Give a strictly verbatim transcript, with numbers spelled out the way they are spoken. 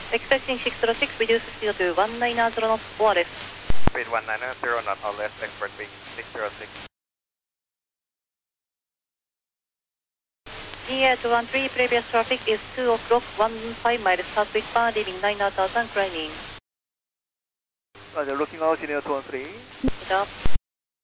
Expecting six zero six, reduce speed to one nine zero knots, O R S. Speed one nine zero knot, O R S, expert being six zero six. G A two one three, previous traffic is two o'clock, fifteen miles southwestbound, leaving nine thousand, climbing. Roger, looking out, Senior two one three. Good job.